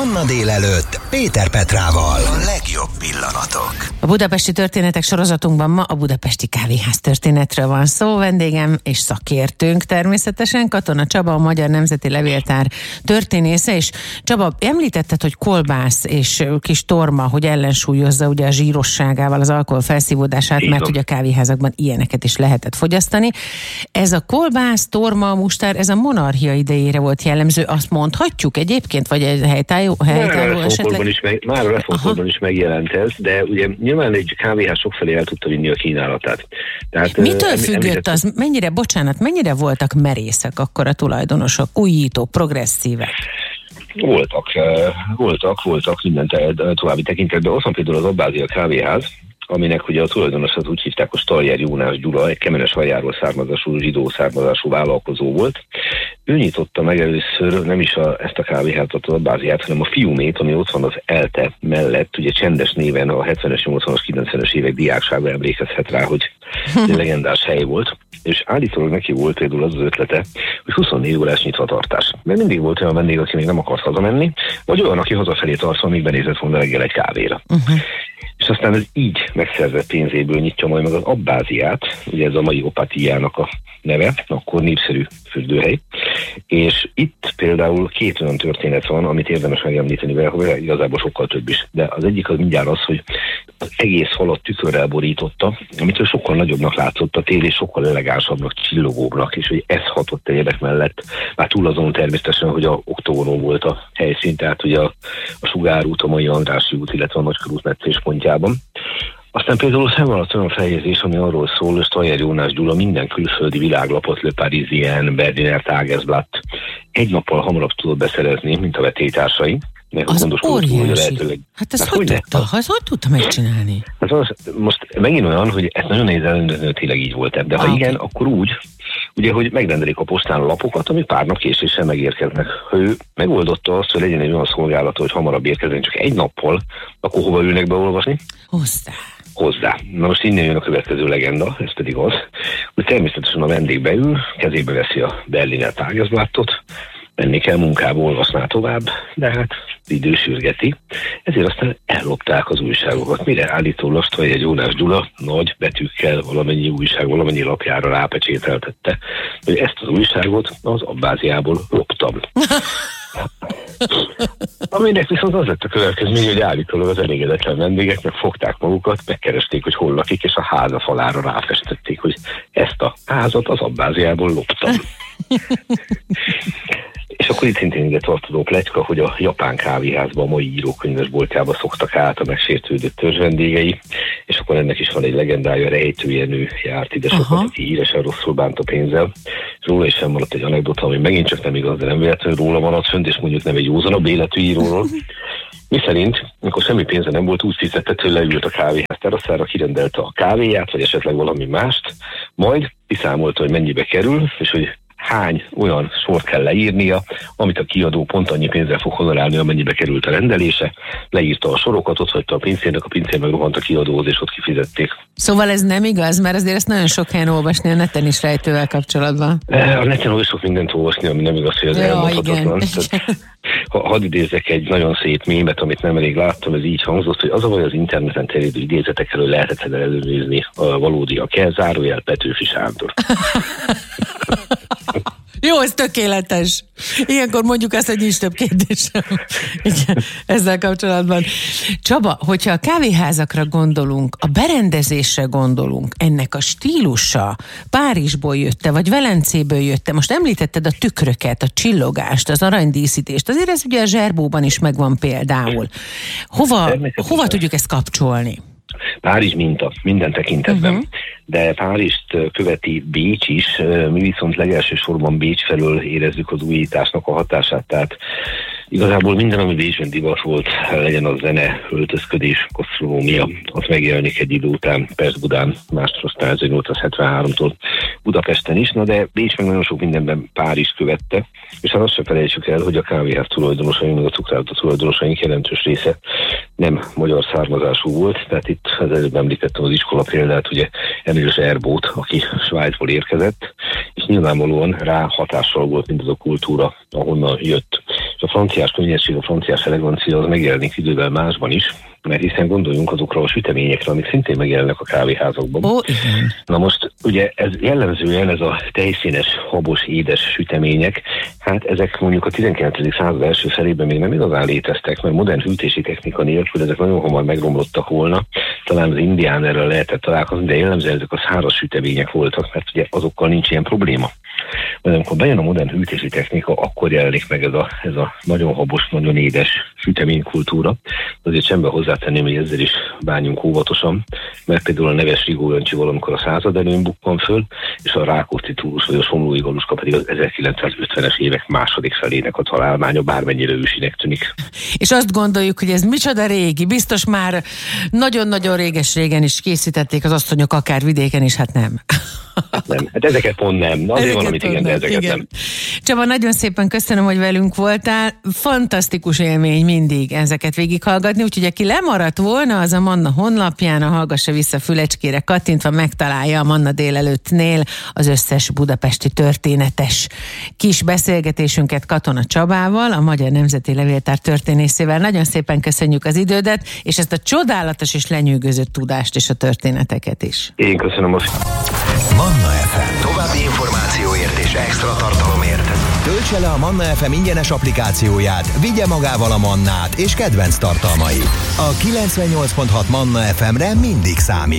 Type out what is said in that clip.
Manna délelőtt Péter Petrával. A legjobb pillanatok. A budapesti történetek sorozatunkban ma a budapesti kávéház történetről van szó. Vendégem és szakértőnk természetesen Katona Csaba, a Magyar Nemzeti Levéltár történésze, és Csaba, említetted, hogy kolbász és kis torma, hogy ellensúlyozza ugye a zsírosságával az alkohol felszívódását, mert ugye a kávéházakban ilyeneket is lehetett fogyasztani. Ez a kolbász, torma, mustár, ez a monarchia idejére volt jellemző, azt mondhatjuk egyébként, vagy egy helytálló esetleg? Már a reformkorban is megjelent ez, de ugye nyilván egy kávéház sokfelé el tudta vinni a kínálatát. Tehát, mitől függött az? Mennyire voltak merészek akkor a tulajdonosok, újítók, progresszívek? Voltak minden további tekintetben. Ott van például az Abbázia kávéház, aminek ugye a tulajdonos az úgy hívták, hogy Stalyer Jónás Gyula, egy Kemenes-Vajárról származású, zsidó származású vállalkozó volt. Ő nyitotta meg először nem is ezt a kávéházat, az Abbáziát, hanem a Fiumét, ami ott van az ELTE mellett, ugye csendes néven a 70-es, 80-as, 90-es évek diáksága emlékezhet rá, hogy egy legendás hely volt. És állítólag neki volt például az ötlete, hogy 24 órás nyitvatartás. Mert mindig volt olyan vendég, aki még nem akart hazamenni, vagy olyan, aki hazafelé tartva még benézett volna reggel egy kávéra. És aztán ez így megszerzett pénzéből nyitja majd meg az Abbáziát, ugye ez a mai Opatiának a neve, akkor népszerű fürdőhely. És itt például két olyan történet van, amit érdemes megemlíteni vele, hogy igazából sokkal több is. De az egyik az mindjárt az, hogy az egész falat tükörrel borította, amitől sokkal nagyobbnak látszott a tér, és sokkal elegánsabbnak, csillogóbbnak, és hogy ez hatott egyebek mellett, már túl azon természetesen, hogy a oktogonon volt a helyszín, tehát ugye a Sugárút, a mai Andrássy út, illetve a Nagykörút meccéspontjában. Aztán például fennmaradt olyan feljegyzés, ami arról szól, hogy Stalyer Jónás Gyula minden külföldi világlapot, Le Parisien, Berliner Tagesblatt egy nappal hamarabb tudott beszerezni, mint a vetélytársai. Az óriási. Hát ezt hogy tudta megcsinálni? Most megint olyan, hogy ez nagyon nehéz ellenőrizni, hogy tényleg így volt. De ha igen, akkor úgy, ugye, hogy megrendelik a postán a lapokat, amik pár nap késéssel megérkeznek. Ha ő megoldotta azt, hogy legyen egy olyan szolgálata, hogy hamarabb érkezzen csak egy nappal, akkor hova ülnek beolvasni? Hozzá. Na most innen jön a következő legenda, ez pedig az, hogy természetesen a vendég beül, kezébe veszi a Berliner Tagesblattot, menni kell munkába, olvasná tovább, de hát idő sürgeti. Ezért aztán ellopták az újságokat. Mire állítólag Stalyer Jónás Gyula nagy betűkkel valamennyi újság, valamennyi lapjára rápecsételtette, hogy ezt az újságot az Abbáziából loptam. Aminek viszont az lett a következmény, hogy állítólag az elégedetlen vendégeknek fogták magukat, megkeresték, hogy hol lakik, és a háza falára ráfestették, hogy ezt a házat az Abbáziából loptam. És akkor itt szintén ide tartozó pletyka, hogy a japán kávéházban, a mai írókönyvesboltjába szoktak át a megsértődött törzsvendégei, és akkor ennek is van egy legendája, Rejtőjenő járt ide sokat, aki híresen rosszul bánt a pénzzel. És róla is maradt egy anekdota, ami megint csak nem igaz, de nem véletlenül róla maradt fönt, és mondjuk nem egy józanabb életű íróról. Miszerint, amikor semmi pénze nem volt, úgy fizetett, hogy leült a kávéház teraszára, kirendelte a kávéját, vagy esetleg valami mást, majd kiszámolta, hogy mennyibe kerül, és hogy hány olyan sort kell leírnia, amit a kiadó pont annyi pénzzel fog honorálni, amennyibe került a rendelése. Leírta a sorokat, ott hagyta a pincérnek, a pincér meg rohant a kiadóhoz, és ott kifizették. Szóval ez nem igaz, mert azért ezt nagyon sok helyen olvasni a neten is Rejtővel kapcsolatban. A neten is sok mindent olvasni, ami nem igaz, hogy az elmondhatatlan. Hadd idézzek egy nagyon szép mémet, amit nemrég láttam, ez így hangzott, hogy az a baj az interneten terjedő idézetekkel, hogy lehetetlen ellenőrizni a valódiak-e, zárójel Petőfi Sándor. Jó, ez tökéletes. Ilyenkor mondjuk azt, hogy nincs több kérdésem. Igen, ezzel kapcsolatban. Csaba, hogyha a kávéházakra gondolunk, a berendezésre gondolunk, ennek a stílusa Párizsból jötte, vagy Velencéből jötte, most említetted a tükröket, a csillogást, az aranydíszítést, azért ez ugye a Zserbóban is megvan például. Hova tudjuk ezt kapcsolni? Párizs minta, minden tekintetben. De Párizst követi Bécs is, mi viszont legelsősorban Bécs felől érezzük az újításnak a hatását, tehát igazából minden, ami Bécsben divat volt, legyen az zene, öltözködés, gasztronómia, az megjelenik egy idő után Pest-Budán, másodszor 1873-tól Budapesten is, na de Bécs meg nagyon sok mindenben Párizs követte, és hát azt sem felejtsük el, hogy a kávéház tulajdonosaink, meg a cukrászda tulajdonosaink jelentős része nem magyar származású volt, tehát itt az előbb említettem az iskola példát, ugye Emil Zserbót, aki Svájcból érkezett, és nyilvánvalóan rá hatással volt mindaz a kultúra, ahonnan jött. a franciás könnyedség, a franciás elegancia az megjelenik idővel másban is, mert hiszen gondoljunk azokra a süteményekre, amik szintén megjelennek a kávéházakban. Igen. Na most ugye ez jellemzően ez a tejszínes, habos, édes sütemények, hát ezek mondjuk a 19. század első felében még nem igazán léteztek, mert modern hűtési technika nélkül ezek nagyon hamar megromlottak volna. Talán az indián erről lehetett találkozni, de jellemzően ezek a száraz sütemények voltak, mert ugye azokkal nincs ilyen probléma. Mert amikor bejön a modern hűtési technika, akkor jelenik meg ez a nagyon habos, nagyon édes süteménykultúra. Azért semmi hozzátenném, hogy ezzel is bánjunk óvatosan, mert például a neves Rigó Jancsi valamikor a század előn bukkan föl, és a Rákóczi Túrus vagy a Somlói Galuska pedig az 1950-es évek második felének a találmánya, bármennyire ősinek tűnik. És azt gondoljuk, hogy ez micsoda régi, biztos már nagyon-nagyon régen is készítették az asszonyok, akár vidéken is, hát nem. Nem, hát ezeket pont nem. Na, azért van, amit igen, de ezeket nem. Csaba, nagyon szépen köszönöm, hogy velünk voltál. Fantasztikus élmény mindig ezeket végighallgatni, úgyhogy aki lemaradt volna, az a Manna honlapján, hallgassa vissza fülecskére kattintva, megtalálja a Manna délelőttnél az összes budapesti történetes kis beszélgetésünket Katona Csabával, a Magyar Nemzeti Levéltár történészével. Nagyon szépen köszönjük az idődet, és ezt a csodálatos és lenyűgöző tudást és a történeteket is. Én köszönöm azt. Manna FM. További információért és extra tartalomért töltse le a Manna FM ingyenes applikációját, vigye magával a Mannát és kedvenc tartalmait. A 98.6 Manna FM-re mindig számít.